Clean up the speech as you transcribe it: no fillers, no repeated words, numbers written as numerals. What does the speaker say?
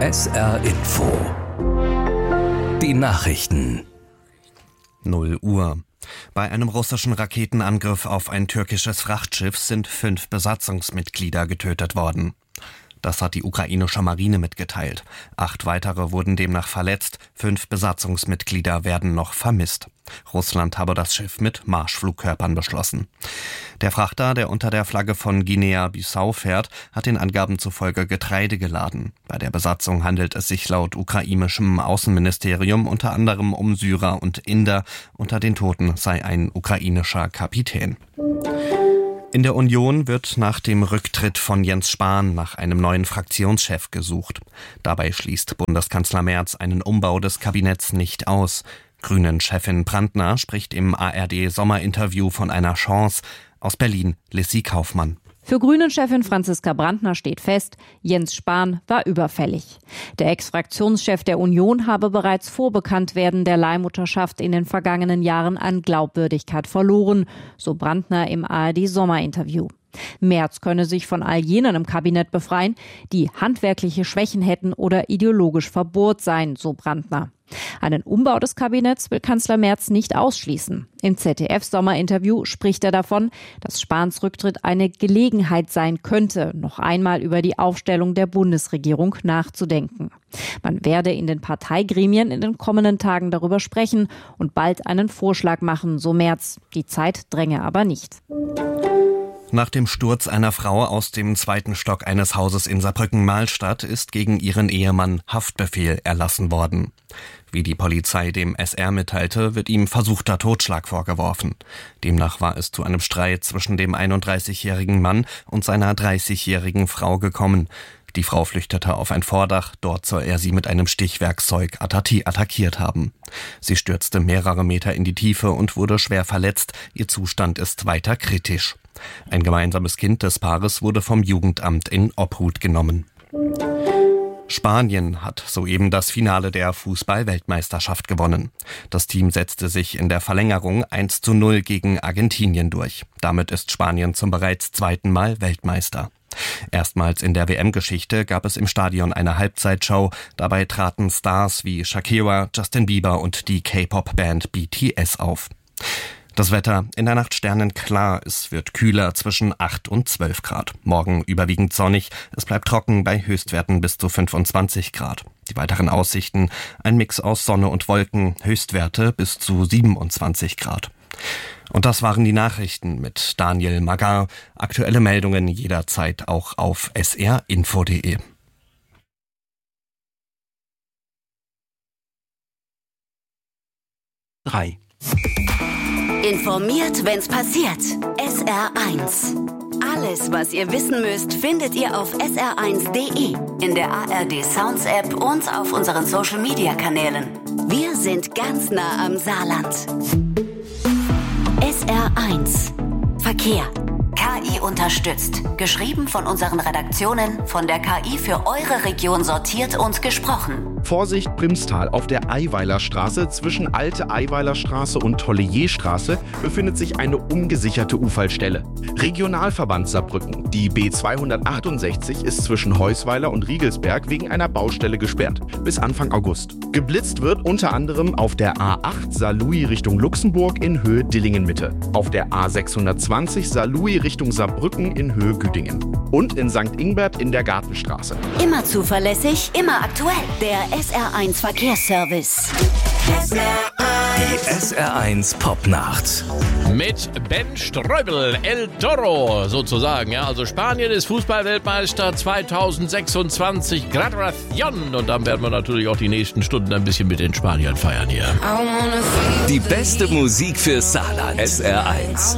SR Info. Die Nachrichten. 0 Uhr. Bei einem russischen Raketenangriff auf ein türkisches Frachtschiff sind 5 Besatzungsmitglieder getötet worden. Das hat die ukrainische Marine mitgeteilt. 8 weitere wurden demnach verletzt, 5 Besatzungsmitglieder werden noch vermisst. Russland habe das Schiff mit Marschflugkörpern beschlossen. Der Frachter, der unter der Flagge von Guinea-Bissau fährt, hat den Angaben zufolge Getreide geladen. Bei der Besatzung handelt es sich laut ukrainischem Außenministerium unter anderem um Syrer und Inder. Unter den Toten sei ein ukrainischer Kapitän. In der Union wird nach dem Rücktritt von Jens Spahn nach einem neuen Fraktionschef gesucht. Dabei schließt Bundeskanzler Merz einen Umbau des Kabinetts nicht aus. Grünen-Chefin Brandner spricht im ARD-Sommerinterview von einer Chance. Aus Berlin, Lissy Kaufmann. Für Grünen-Chefin Franziska Brandner steht fest, Jens Spahn war überfällig. Der Ex-Fraktionschef der Union habe bereits vor Bekanntwerden der Leihmutterschaft in den vergangenen Jahren an Glaubwürdigkeit verloren, so Brandner im ARD-Sommerinterview. Merz könne sich von all jenen im Kabinett befreien, die handwerkliche Schwächen hätten oder ideologisch verbohrt seien, so Brandner. Einen Umbau des Kabinetts will Kanzler Merz nicht ausschließen. Im ZDF-Sommerinterview spricht er davon, dass Spahns Rücktritt eine Gelegenheit sein könnte, noch einmal über die Aufstellung der Bundesregierung nachzudenken. Man werde in den Parteigremien in den kommenden Tagen darüber sprechen und bald einen Vorschlag machen, so Merz. Die Zeit dränge aber nicht. Nach dem Sturz einer Frau aus dem 2. Stock eines Hauses in Saarbrücken-Malstadt ist gegen ihren Ehemann Haftbefehl erlassen worden. Wie die Polizei dem SR mitteilte, wird ihm versuchter Totschlag vorgeworfen. Demnach war es zu einem Streit zwischen dem 31-jährigen Mann und seiner 30-jährigen Frau gekommen. Die Frau flüchtete auf ein Vordach, dort soll er sie mit einem Stichwerkzeug attackiert haben. Sie stürzte mehrere Meter in die Tiefe und wurde schwer verletzt. Ihr Zustand ist weiter kritisch. Ein gemeinsames Kind des Paares wurde vom Jugendamt in Obhut genommen. Spanien hat soeben das Finale der Fußball-Weltmeisterschaft gewonnen. Das Team setzte sich in der Verlängerung 1:0 gegen Argentinien durch. Damit ist Spanien zum bereits 2. Mal Weltmeister. Erstmals in der WM-Geschichte gab es im Stadion eine Halbzeitshow. Dabei traten Stars wie Shakira, Justin Bieber und die K-Pop-Band BTS auf. Das Wetter: in der Nacht sternenklar, es wird kühler zwischen 8 und 12 Grad. Morgen überwiegend sonnig, es bleibt trocken bei Höchstwerten bis zu 25 Grad. Die weiteren Aussichten: ein Mix aus Sonne und Wolken, Höchstwerte bis zu 27 Grad. Und das waren die Nachrichten mit Daniel Magar. Aktuelle Meldungen jederzeit auch auf srinfo.de. Informiert, wenn's passiert. SR1. Alles, was ihr wissen müsst, findet ihr auf sr1.de, in der ARD Sounds App und auf unseren Social Media Kanälen. Wir sind ganz nah am Saarland. SR1. Verkehr. KI unterstützt. Geschrieben von unseren Redaktionen, von der KI für eure Region sortiert und gesprochen. Vorsicht Primstal, auf der Eiweilerstraße zwischen Alte Eiweilerstraße und Tolleyerstraße befindet sich eine ungesicherte Unfallstelle. Regionalverband Saarbrücken. Die B268 ist zwischen Heusweiler und Riegelsberg wegen einer Baustelle gesperrt. Bis Anfang August. Geblitzt wird unter anderem auf der A8 Saarlouis Richtung Luxemburg in Höhe Dillingen-Mitte. Auf der A620 Saarlouis Richtung Saarbrücken in Höhe Güdingen. Und in St. Ingbert in der Gartenstraße. Immer zuverlässig, immer aktuell. Der SR1 Verkehrsservice. Die SR1 Popnacht. Mit Ben Streubel, El Toro sozusagen. Ja, also Spanien ist Fußballweltmeister 2026, Graduación. Und dann werden wir natürlich auch die nächsten Stunden ein bisschen mit den Spaniern feiern hier. Die beste Musik für Saarland. SR1.